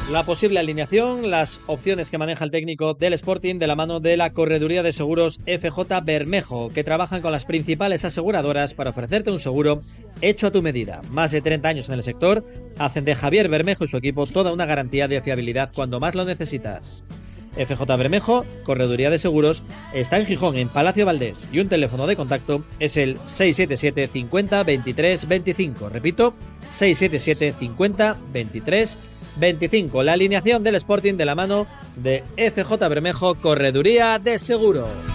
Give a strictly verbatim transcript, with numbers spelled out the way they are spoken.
La posible alineación, las opciones que maneja el técnico del Sporting de la mano de la Correduría de Seguros F J Bermejo, que trabajan con las principales aseguradoras para ofrecerte un seguro hecho a tu medida. Más de treinta años en el sector hacen de Javier Bermejo y su equipo toda una garantía de fiabilidad cuando más lo necesitas. F J Bermejo, Correduría de Seguros, está en Gijón, en Palacio Valdés, y un teléfono de contacto es el seis siete siete cincuenta veintitrés veinticinco. Repito, seis siete siete cincuenta veintitrés veinticinco. La alineación del Sporting de la mano de F J Bermejo, Correduría de Seguros.